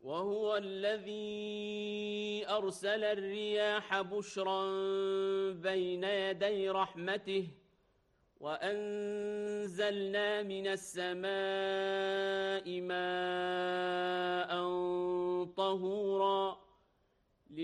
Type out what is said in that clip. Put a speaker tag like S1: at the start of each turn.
S1: وهو الذي أرسل الرياح بشرا بين يدي رحمته وأنزلنا من السماء ماء